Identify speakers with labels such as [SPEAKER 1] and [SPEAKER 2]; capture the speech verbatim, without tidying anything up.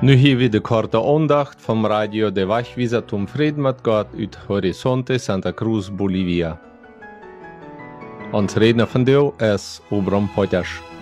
[SPEAKER 1] Nu hier weer de korte aandacht van Radio de Wegweiser zum Frieden mit Gott uit Horizonte Santa Cruz, Bolivia. Ons redner van deel is Obram Potas.